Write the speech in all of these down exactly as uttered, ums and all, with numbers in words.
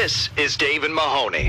This is Dave and Mahoney.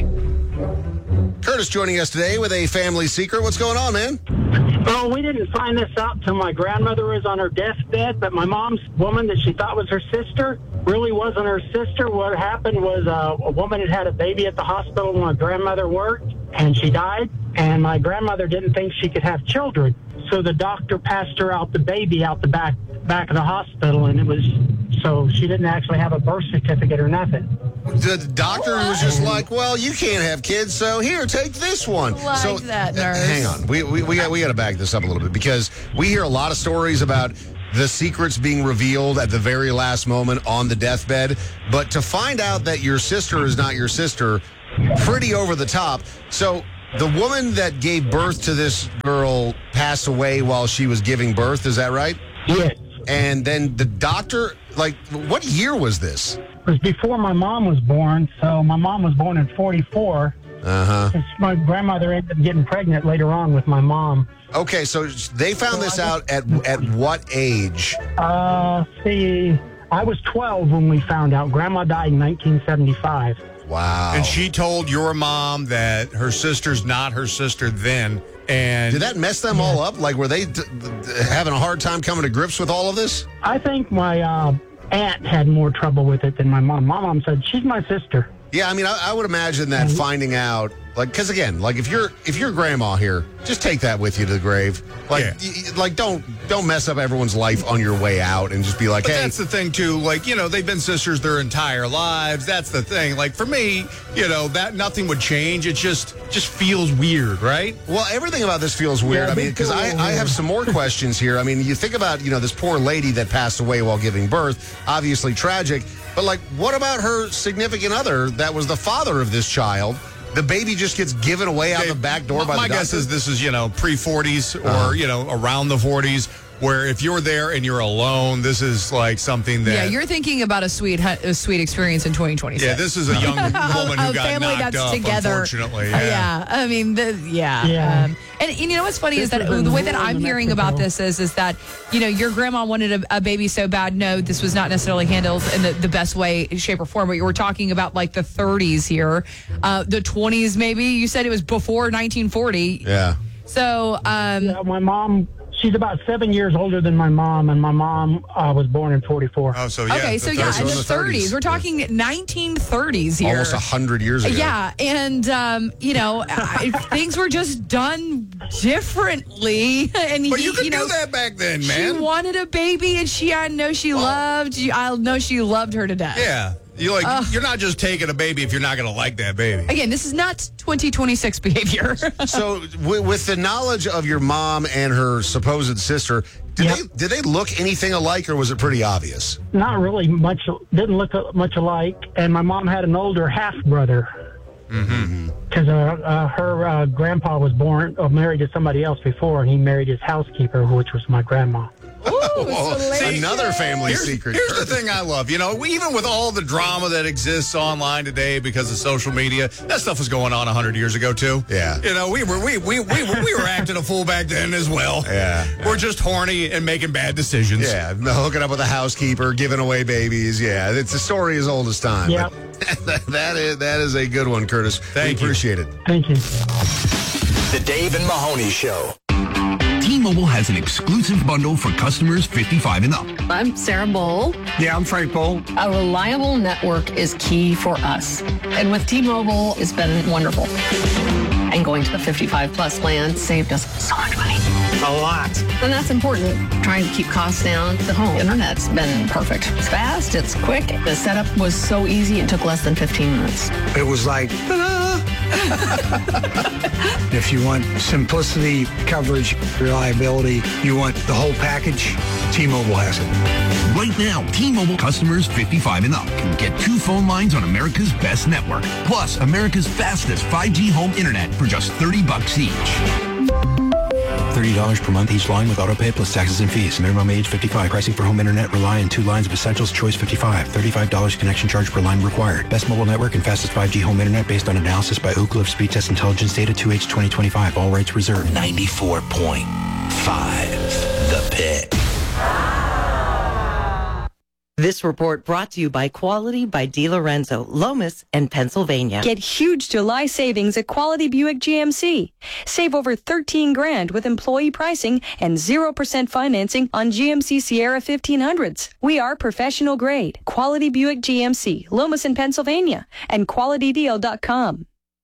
Curtis joining us today with a family secret. What's going on, man? Well, we didn't find this out till my grandmother was on her deathbed, but my mom's woman that she thought was her sister really wasn't her sister. What happened was uh, a woman had had a baby at the hospital when my grandmother worked, and she died, and my grandmother didn't think she could have children. So the doctor passed her out the baby out the back back of the hospital, and it was so she didn't actually have a birth certificate or nothing. The doctor was just like, well, you can't have kids, so here, take this one. Like so, that, uh, nurse. hang on. We, we, we got we got to back this up a little bit because we hear a lot of stories about the secrets being revealed at the very last moment on the deathbed. But to find out that your sister is not your sister, pretty over the top. So the woman that gave birth to this girl passed away while she was giving birth. Is that right? Yes. And then the doctor, like, what year was this? It was before my mom was born, so my mom was born in forty-four. Uh-huh. My grandmother ended up getting pregnant later on with my mom. Okay, so they found this out at at what age? Uh, see, I was twelve when we found out. Grandma died in nineteen seventy-five. Wow. And she told your mom that her sister's not her sister then. And did that mess them all up? Like, were they d- d- having a hard time coming to grips with all of this? I think my uh, aunt had more trouble with it than my mom. My mom said, she's my sister. Yeah, I mean, I, I would imagine that finding out, like, because again, like if you're if you're grandma here, just take that with you to the grave. Like, Yeah. y- like don't don't mess up everyone's life on your way out and just be like, But hey. that's the thing, too. Like, you know, they've been sisters their entire lives. That's the thing. Like, for me, you know, that nothing would change. It just just feels weird, right? Well, everything about this feels weird. Yeah, I mean, they because feel I, weird. I have some more questions here. I mean, you think about, you know, this poor lady that passed away while giving birth, obviously tragic. But, like, what about her significant other that was the father of this child? The baby just gets given away out Dave, the back door my, by the My guess doctor? is this is, you know, pre-forties or, Uh-huh. you know, around the forties, where if you're there and you're alone, this is like something that... Yeah, you're thinking about a sweet, a sweet experience in twenty twenty-six. Yeah, this is a young woman who a got family knocked that's up, together. unfortunately. Uh, Yeah. yeah, I mean, the, yeah. Yeah. Um, and, and you know what's funny is This that is the way in that I'm New hearing Mexico. about this is is that, you know, your grandma wanted a, a baby so bad. No, this was not necessarily handled in the, the best way, shape, or form. But you were talking about like the thirties here, uh, the twenties maybe. You said it was before nineteen forty. Yeah. So, um, Yeah, my mom, she's about seven years older than my mom, and my mom uh, was born in forty-four. Oh, so yeah. okay, the so yeah, thirties. in the So in the thirties. thirties. We're talking nineteen thirties here. Almost one hundred years ago. Yeah, and um, you know, I, things were just done differently. And But he- you could know, do that back then, She man. wanted a baby, and she I know she loved. you- I know she loved her to death. Yeah. You like you're not just taking a baby if you're not going to like that baby. Again, this is not twenty twenty-six behavior. So, w- with the knowledge of your mom and her supposed sister, did Yep. they did they look anything alike, or was it pretty obvious? Not really much, didn't look much alike. And my mom had an older half brother. Because uh, uh, her uh, grandpa was born, or married to somebody else before, and he married his housekeeper, which was my grandma. Oh, salacious. another family Here's, secret. here's the thing I love. You know, we, even with all the drama that exists online today because of social media, that stuff was going on one hundred years ago, too. Yeah. You know, we were we we we, were- we were acting a fool back then as well. Yeah. We're just horny and making bad decisions. Yeah, hooking up with a housekeeper, giving away babies. Yeah, it's a story as old as time. Yep. But that is that is a good one, Curtis. Thank we you. appreciate it. Thank you. The Dave and Mahoney Show. T-Mobile has an exclusive bundle for customers fifty-five and up. I'm Sarah Bowl. Yeah, I'm Frank Bowl. A reliable network is key for us. And with T-Mobile, it's been wonderful. And going to the fifty-five plus plan saved us so much money. A lot. And that's important. Trying to keep costs down. The home internet's been perfect. It's fast, it's quick. The setup was so easy, it took less than fifteen minutes. It was like, ta-da! If you want simplicity, coverage, reliability, you want the whole package, T-Mobile has it. Right now, T-Mobile customers fifty-five and up can get two phone lines on America's best network, plus America's fastest five G home internet for just thirty bucks each. thirty dollars per month each line with autopay plus taxes and fees. Minimum age fifty-five. Pricing for home internet rely on two lines of Essentials Choice fifty-five. thirty-five dollars connection charge per line required. Best mobile network and fastest five G home internet based on analysis by Ookla of Speed Test Intelligence Data two H twenty twenty-five. All rights reserved. ninety-four point five The Pick. This report brought to you by Quality by DiLorenzo, Lomas, and Pennsylvania. Get huge July savings at Quality Buick G M C. Save over thirteen grand with employee pricing and zero percent financing on G M C Sierra fifteen hundreds. We are professional grade. Quality Buick G M C, Lomas in Pennsylvania, and quality deal dot com.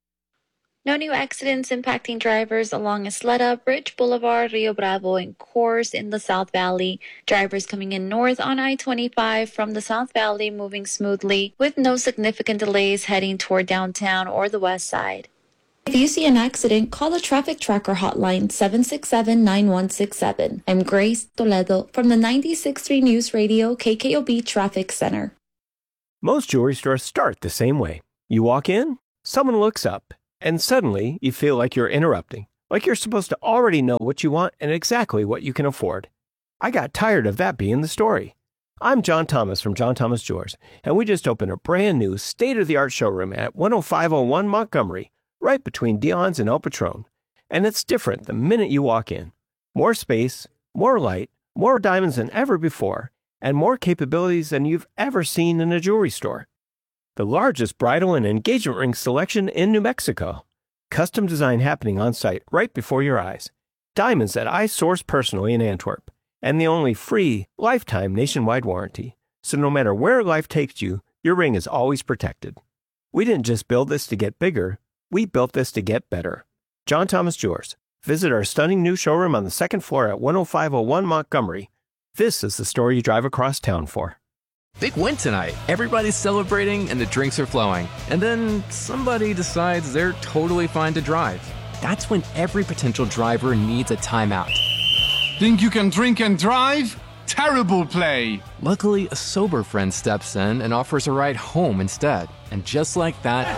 No new accidents impacting drivers along Isleta, Bridge Boulevard, Rio Bravo, and Coors in the South Valley. Drivers coming in north on I twenty-five from the South Valley moving smoothly with no significant delays heading toward downtown or the west side. If you see an accident, call the Traffic Tracker hotline seven six seven, nine one six seven. I'm Grace Toledo from the ninety-six point three News Radio K K O B Traffic Center. Most jewelry stores start the same way. You walk in, someone looks up, and suddenly you feel like you're interrupting, like you're supposed to already know what you want and exactly what you can afford. I got tired of that being the story. I'm John Thomas from John Thomas Jewelers, and we just opened a brand new state-of-the-art showroom at one oh five oh one Montgomery, right between Dion's and El Patron. And it's different the minute you walk in. More space, more light, more diamonds than ever before, and more capabilities than you've ever seen in a jewelry store. The largest bridal and engagement ring selection in New Mexico. Custom design happening on site right before your eyes. Diamonds that I source personally in Antwerp. And the only free, lifetime nationwide warranty. So no matter where life takes you, your ring is always protected. We didn't just build this to get bigger, we built this to get better. John Thomas Jewelers. Visit our stunning new showroom on the second floor at one oh five oh one Montgomery. This is the store you drive across town for. Big win tonight. Everybody's celebrating and the drinks are flowing. And then somebody decides they're totally fine to drive. That's when every potential driver needs a timeout. Think you can drink and drive? Terrible play. Luckily, a sober friend steps in and offers a ride home instead. And just like that,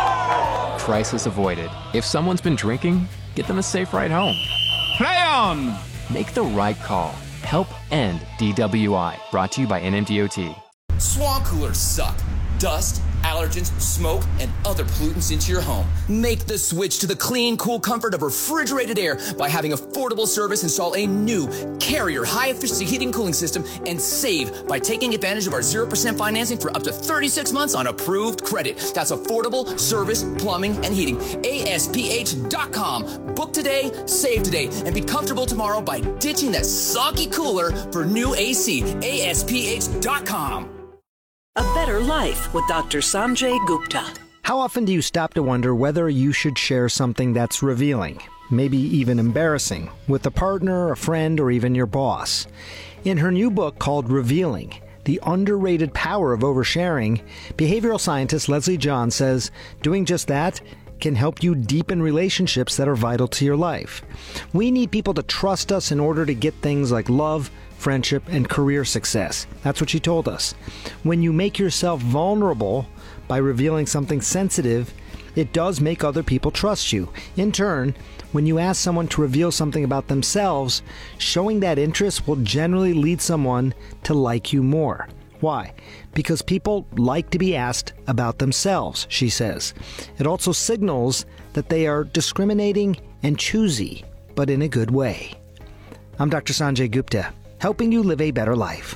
crisis avoided. If someone's been drinking, get them a safe ride home. Play on! Make the right call. Help end D W I. Brought to you by N M D O T. Swamp coolers suck. Dust, allergens, smoke, and other pollutants into your home. Make the switch to the clean, cool comfort of refrigerated air by having Affordable Service install a new Carrier high-efficiency heating and cooling system and save by taking advantage of our zero percent financing for up to thirty-six months on approved credit. That's Affordable Service Plumbing and Heating. A S P H dot com. Book today, save today, and be comfortable tomorrow by ditching that soggy cooler for new A C. A S P H dot com. A Better Life with Doctor Sanjay Gupta. How often do you stop to wonder whether you should share something that's revealing, maybe even embarrassing, with a partner, a friend, or even your boss? In her new book called Revealing, The Underrated Power of Oversharing, behavioral scientist Leslie John says doing just that can help you deepen relationships that are vital to your life. We need people to trust us in order to get things like love, friendship, and career success. That's what she told us. When you make yourself vulnerable by revealing something sensitive, it does make other people trust you. In turn, when you ask someone to reveal something about themselves, showing that interest will generally lead someone to like you more. Why? Because people like to be asked about themselves, she says. It also signals that they are discriminating and choosy, but in a good way. I'm Doctor Sanjay Gupta, helping you live a better life.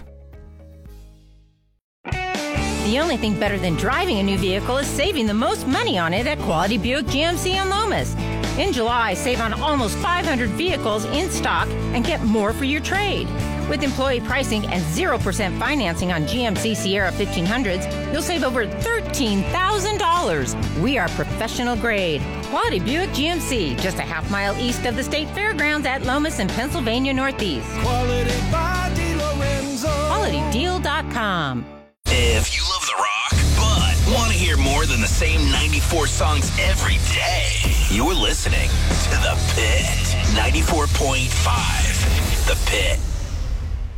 The only thing better than driving a new vehicle is saving the most money on it at Quality Buick G M C on Lomas. In July, save on almost five hundred vehicles in stock and get more for your trade. With employee pricing and zero percent financing on G M C Sierra fifteen hundreds, you'll save over thirteen thousand dollars. We are professional grade. Quality Buick G M C, just a half mile east of the State Fairgrounds at Lomas in Pennsylvania Northeast. Quality by DiLorenzo. quality deal dot com. If you love The Rock, but want to hear more than the same ninety-four songs every day, you're listening to The Pit. ninety-four point five The Pit.